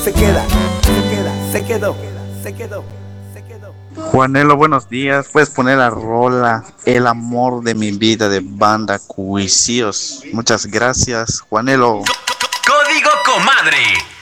se queda, se queda, se quedó, se quedó, se quedó. Juanelo, buenos días. Puedes poner la rola El amor de mi vida de banda Cuisíos. Muchas gracias, Juanelo. Código Comadre.